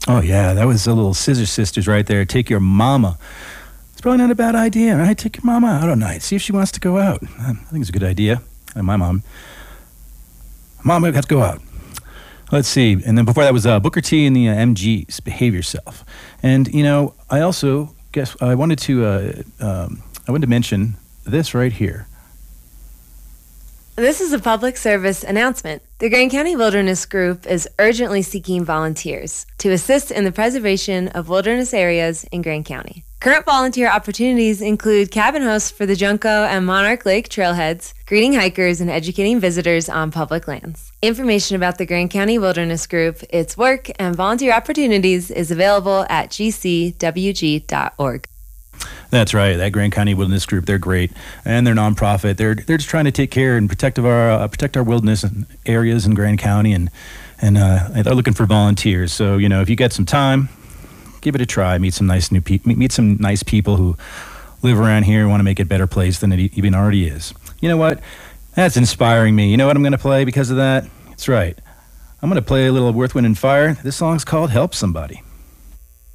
Oh, yeah, that was a little Scissor Sisters right there. Take your mama. It's probably not a bad idea, right? Take your mama out at night. See if she wants to go out. I think it's a good idea. And my mom. Mom, we have to go out. Let's see. And then before that was Booker T and the MGs, Behave Yourself. And, I also guess I wanted to mention this right here. This is a public service announcement. The Grand County Wilderness Group is urgently seeking volunteers to assist in the preservation of wilderness areas in Grand County. Current volunteer opportunities include cabin hosts for the Junco and Monarch Lake trailheads, greeting hikers, and educating visitors on public lands. Information about the Grand County Wilderness Group, its work, and volunteer opportunities is available at gcwg.org. That's right. That Grand County Wilderness Group, they're great, and they're nonprofit. They're just trying to take care and protect our wilderness areas in Grand County, and they're looking for volunteers. So if you get some time, give it a try. Meet some nice people who live around here and want to make it a better place than it even already is. You know what? That's inspiring me. You know what I'm going to play because of that? That's right. I'm going to play a little Earth, Wind & Fire. This song's called "Help Somebody."